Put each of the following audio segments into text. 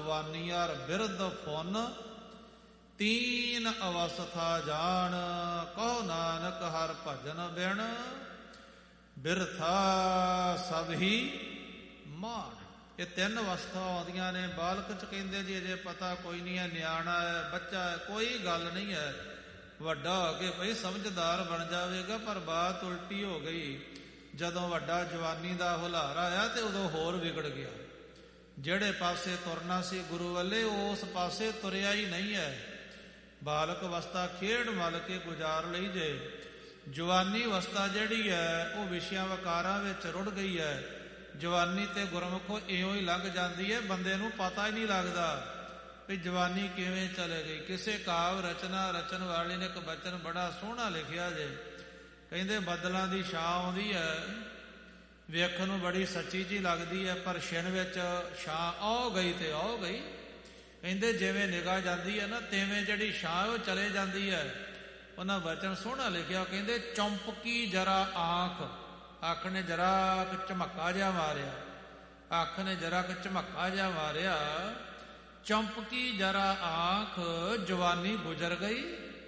ਜਵਾਨੀ ਅਰ ਬਿਰਧ ਫੁਨ, ਤੀਨ ਅਵਸਥਾ ਜਾਣ। ਕਹੋ ਨਾਨਕ ਹਰ ਭਜਨ ਬਿਨ, ਬਿਰਥਾ ਸਭ ਹੀ ਮਾਣ। ਇਹ ਤਿੰਨ ਅਵਸਥਾ ਆਉਂਦੀਆਂ ਨੇ। ਬਾਲਕ ਚ ਕਹਿੰਦੇ ਜੀ ਅਜੇ ਪਤਾ ਕੋਈ ਨਹੀਂ ਹੈ, ਨਿਆਣਾ ਹੈ, ਬੱਚਾ ਹੈ, ਕੋਈ ਗੱਲ ਨਹੀਂ ਹੈ। ਵੱਡਾ ਹੋ ਕੇ ਭਈ ਸਮਝਦਾਰ ਬਣ ਜਾਵੇਗਾ। ਪਰ ਬਾਤ ਉਲਟੀ ਹੋ ਗਈ। ਜਦੋਂ ਵੱਡਾ ਜਵਾਨੀ ਦਾ ਹੁਲਾਰਾ ਆਇਆ ਤੇ ਉਦੋਂ ਹੋਰ ਵਿਗੜ ਗਿਆ। ਜਿਹੜੇ ਪਾਸੇ ਤੁਰਨਾ ਸੀ ਗੁਰੂ ਵੱਲੇ, ਉਸ ਪਾਸੇ ਤੁਰਿਆ ਹੀ ਨਹੀਂ ਹੈ। ਬਾਲਕ ਅਵਸਥਾ ਖੇਡ ਮਲ ਕੇ ਗੁਜ਼ਾਰ ਲਈ ਜੇ। ਜਵਾਨੀ ਅਵਸਥਾ ਜਿਹੜੀ ਹੈ ਉਹ ਵਿਸ਼ਿਆਂ ਵਕਾਰਾਂ ਵਿੱਚ ਰੁੜ ਗਈ ਹੈ। ਜਵਾਨੀ ਤੇ ਗੁਰਮੁਖੋ ਇਉਂ ਹੀ ਲੰਘ ਜਾਂਦੀ ਹੈ, ਬੰਦੇ ਨੂੰ ਪਤਾ ਹੀ ਨਹੀਂ ਲੱਗਦਾ ਵੀ ਜਵਾਨੀ ਕਿਵੇਂ ਚਲੇ ਗਈ। ਕਿਸੇ ਕਾਵ ਰਚਨਾ ਰਚਨ ਵਾਲੇ ਨੇ ਇੱਕ ਬਚਨ ਬੜਾ ਸੋਹਣਾ ਲਿਖਿਆ ਜੇ। ਕਹਿੰਦੇ ਬੱਦਲਾਂ ਦੀ ਛਾਂ ਆਉਂਦੀ ਹੈ, ਵੇਖਣ ਨੂੰ ਬੜੀ ਸੱਚੀ ਜੀ ਲੱਗਦੀ ਹੈ, ਪਰ ਛਿਣ ਵਿੱਚ ਛਾਂ ਆਉ ਗਈ ਤੇ ਆਉ ਗਈ। ਕਹਿੰਦੇ ਜਿਵੇਂ ਨਿਗਾਹ ਜਾਂਦੀ ਹੈ ਨਾ, ਤਿਵੇਂ ਜਿਹੜੀ ਛਾਂ ਉਹ ਚਲੇ ਜਾਂਦੀ ਹੈ। ਉਹਨਾਂ ਬਚਨ ਸੋਹਣਾ ਲਿਖਿਆ। ਕਹਿੰਦੇ ਚੌਂਪਕੀ ਜਰਾ ਆਂਖ, ਅੱਖ ਨੇ ਜਰਾ ਕੁ ਝਮੱਕਾ ਜਿਹਾ ਮਾਰਿਆ, ਅੱਖ ਨੇ ਜਰਾ ਕੁ ਝਮੱਕਾ ਜਿਹਾ ਮਾਰਿਆ। ਚੌਂਪਕੀ ਜਰਾ ਆਂਖ, ਜਵਾਨੀ ਗੁਜ਼ਰ ਗਈ।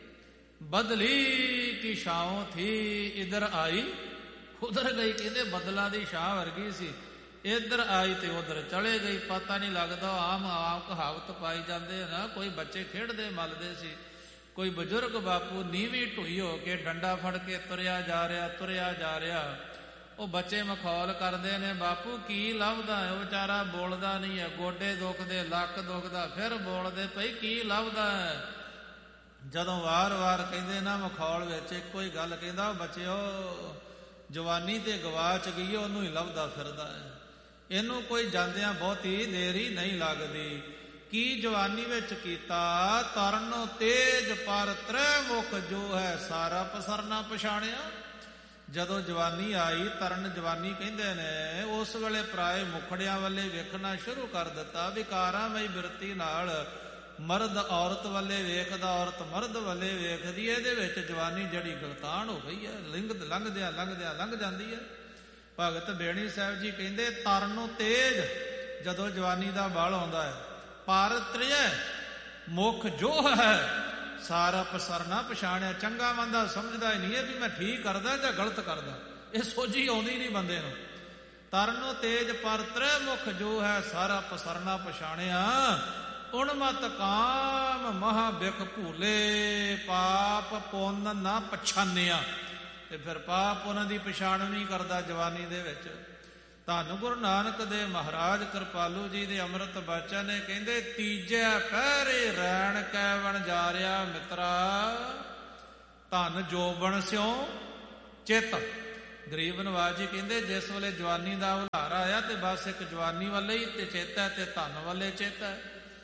ਬਦਲੀ ਕੀ ਛਾਂ ਥੀ, ਇਧਰ ਆਈ ਉਧਰ ਗਈ। ਕਹਿੰਦੇ ਬੱਦਲਾਂ ਦੀ ਛਾਂ ਵਰਗੀ ਸੀ, ਇੱਧਰ ਆਈ ਤੇ ਉਧਰ ਚਲੇ ਗਈ। ਪਤਾ ਨਹੀਂ ਲੱਗਦਾ। ਆਮ ਕਹਾਵਤ ਪਾਈ ਜਾਂਦੇ ਨਾ, ਕੋਈ ਬੱਚੇ ਖੇਡਦੇ ਮੱਲਦੇ ਸੀ, ਕੋਈ ਬਜ਼ੁਰਗ ਬਾਪੂ ਨੀਵੀਂ ਢੂਈ ਹੋ ਕੇ ਡੰਡਾ ਫੜ ਕੇ ਤੁਰਿਆ ਜਾ ਰਿਹਾ, ਤੁਰਿਆ ਜਾ ਰਿਹਾ। ਉਹ ਬੱਚੇ ਮਖੌਲ ਕਰਦੇ ਨੇ, ਬਾਪੂ ਕੀ ਲੱਭਦਾ ਹੈ? ਉਹ ਵਿਚਾਰਾ ਬੋਲਦਾ ਨਹੀਂ ਹੈ। ਗੋਡੇ ਦੁਖਦੇ, ਲੱਕ ਦੁਖਦਾ, ਫਿਰ ਬੋਲਦੇ ਪਈ ਕੀ ਲੱਭਦਾ ਹੈ? ਜਦੋਂ ਵਾਰ-ਵਾਰ ਕਹਿੰਦੇ ਨਾ ਮਖੌਲ ਵਿੱਚ ਇੱਕੋ ਹੀ ਗੱਲ ਕਹਿੰਦਾ, ਬੱਚਿਓ ਜਵਾਨੀ ਤੇ ਗਵਾਚ ਗਈ, ਉਹਨੂੰ ਹੀ ਲੱਭਦਾ ਫਿਰਦਾ ਹੈ। ਇਹਨੂੰ ਕੋਈ ਜਾਂਦਿਆਂ ਬਹੁਤੀ ਦੇਰੀ ਨਹੀਂ ਲੱਗਦੀ। ਕੀ ਜਵਾਨੀ ਵਿੱਚ ਕੀਤਾ? ਤਰਨ ਤੇਜ ਪਰ ਤ੍ਰੈ ਮੁਖ, ਜੋ ਹੈ ਸਾਰਾ ਪਸਰਨਾ ਪਛਾਣਿਆ। ਜਦੋਂ ਜਵਾਨੀ ਆਈ, ਤਰਨ ਜਵਾਨੀ ਕਹਿੰਦੇ ਨੇ, ਉਸ ਵੇਲੇ ਪਰਾਏ ਮੁਖੜਿਆਂ ਵੱਲੇ ਵੇਖਣਾ ਸ਼ੁਰੂ ਕਰ ਦਿੱਤਾ। ਵਿਕਾਰਾਂਮਈ ਬਿਰਤੀ ਨਾਲ ਮਰਦ ਔਰਤ ਵੱਲੇ ਵੇਖਦਾ, ਔਰਤ ਮਰਦ ਵੱਲੇ ਵੇਖਦੀ। ਇਹਦੇ ਵਿੱਚ ਜਵਾਨੀ ਜਿਹੜੀ ਗਲਤਾਨ ਹੋ ਗਈ ਹੈ, ਲੰਘਦਿਆਂ ਲੰਘਦਿਆਂ ਲੰਘ ਜਾਂਦੀ ਹੈ। ਭਗਤ ਬੇਣੀ ਸਾਹਿਬ ਜੀ ਕਹਿੰਦੇ ਤਰਨ ਤੇਜ, ਜਦੋਂ ਜਵਾਨੀ ਦਾ ਬਲ ਆਉਂਦਾ ਹੈ, ਪਰ ਤ੍ਰੈ ਮੁਖ ਜੋ ਹੈ ਸਾਰਾ ਪਸਰਨਾ ਪਛਾਣਿਆ। ਚੰਗਾ ਮੰਦਾ ਸਮਝਦਾ ਹੀ ਨਹੀਂ ਹੈ ਵੀ ਮੈਂ ਠੀਕ ਕਰਦਾ ਜਾਂ ਗਲਤ ਕਰਦਾ, ਇਹ ਸੋਝੀ ਆਉਂਦੀ ਨਹੀਂ ਬੰਦੇ ਨੂੰ। ਤਰਨੋ ਤੇਜ ਪਰ ਤ੍ਰੈ ਮੁਖ, ਜੋ ਹੈ ਸਾਰਾ ਪਸਰਨਾ ਪਛਾਣਿਆ। ਉਣਮਤ ਕਾਮ ਮਹਾ ਬਿਖ ਭੂਲੇ, ਪਾਪ ਪੁੰਨ ਨਾ ਪਛਾਨਿਆ। ਤੇ ਫਿਰ ਪਾਪ ਉਹਨਾਂ ਦੀ ਪਛਾਣ ਨਹੀਂ ਕਰਦਾ ਜਵਾਨੀ ਦੇ ਵਿੱਚ। ਧੰਨ ਗੁਰੂ ਨਾਨਕ ਦੇਵ ਮਹਾਰਾਜ ਕਿਰਪਾਲੂ ਜੀ ਦੇ ਅੰਮ੍ਰਿਤ ਬਚਨ ਨੇ, ਕਹਿੰਦੇ ਤੀਜੇ ਪਹਿਰੇ ਰੈਣ ਕੈ ਵਣਜਾਰਿਆ ਮਿੱਤਰਾ, ਧਨ ਜੋਬਨ ਸਿਉ ਚਿੱਤ। ਗਰੀਬ ਨਵਾਜ ਜੀ ਕਹਿੰਦੇ ਜਿਸ ਵੇਲੇ ਜਵਾਨੀ ਦਾ ਹੁਲਾਰਾ ਆਇਆ ਤੇ ਬਸ ਇੱਕ ਜਵਾਨੀ ਵੱਲੇ ਹੀ ਤੇ ਚਿੱਤ ਹੈ, ਤੇ ਧਨ ਵੱਲੇ ਚਿੱਤ ਹੈ।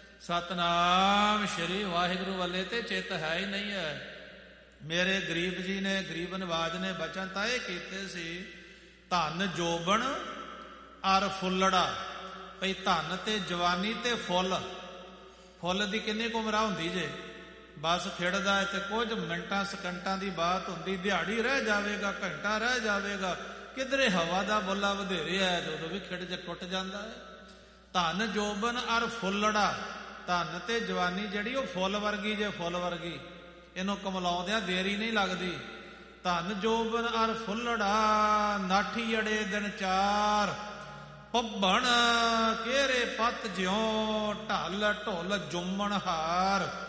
ਸਤਨਾਮ ਸ਼੍ਰੀ ਵਾਹਿਗੁਰੂ ਵੱਲੇ ਤੇ ਚਿੱਤ ਹੈ ਹੀ ਨਹੀਂ ਹੈ। ਮੇਰੇ ਗਰੀਬ ਜੀ ਨੇ, ਗਰੀਬ ਨਵਾਜ ਨੇ ਬਚਨ ਤਾਂ ਇਹ ਕੀਤੇ ਸੀ, ਧਨ ਜੋਬਨ ਅਰ ਫੁੱਲੜਾ। ਭਈ ਧਨ ਤੇ ਜਵਾਨੀ ਤੇ ਫੁੱਲ, ਫੁੱਲ ਦੀ ਕਿੰਨੀ ਕੁ ਉਮਰਾਂ ਹੁੰਦੀ ਜੇ? ਬਸ ਖਿੜਦਾ ਹੈ ਤੇ ਕੁਝ ਮਿੰਟਾਂ ਸਕਿੰਟਾਂ ਦੀ ਬਾਤ ਹੁੰਦੀ, ਦਿਹਾੜੀ ਰਹਿ ਜਾਵੇਗਾ, ਘੰਟਾ ਰਹਿ ਜਾਵੇਗਾ, ਕਿਧਰੇ ਹਵਾ ਦਾ ਬੁੱਲਾ ਵਧੇਰੇ ਹੈ, ਜਦੋਂ ਵੀ ਖਿੜ ਜੇ ਟੁੱਟ ਜਾਂਦਾ ਹੈ। ਧਨ ਜੋਬਨ ਅਰ ਫੁੱਲੜਾ, ਧਨ ਤੇ ਜਵਾਨੀ ਜਿਹੜੀ ਉਹ ਫੁੱਲ ਵਰਗੀ ਜੇ, ਫੁੱਲ ਵਰਗੀ। ਇਹਨੂੰ ਕਮਲਾਉਂਦਿਆਂ ਦੇਰੀ ਨਹੀਂ ਲੱਗਦੀ। ਧਨ ਜੋਬਨ ਅਰ ਫੁੱਲੜਾ, ਨਾਠੀ ਅੜੇ ਦਿਨ ਚਾਰ, ਪੱਬਣ ਕੇਰੇ ਪੱਤ ਜਿਉ, ਢਲ ਢੁੱਲ ਜੁੰਮਣ ਹਾਰ।